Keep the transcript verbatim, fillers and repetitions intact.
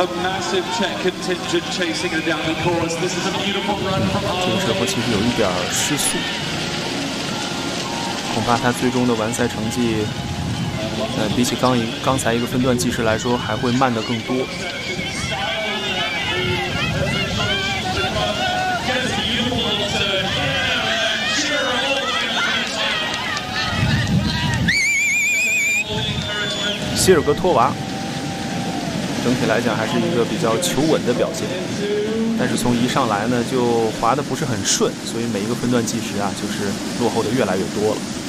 这个时候其实有一点失速，恐怕他最终的完赛成绩，呃，比起刚一刚才一个分段计时来说，还会慢得更多。希尔格托娃整体来讲还是一个比较求稳的表现，但是从一上来呢就滑得不是很顺，所以每一个分段计时啊就是落后的越来越多了。